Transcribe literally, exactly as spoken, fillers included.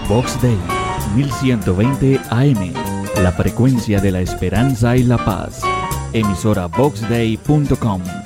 Vox Day, mil ciento veinte A M, la frecuencia de la esperanza y la paz. Emisora vox day punto com.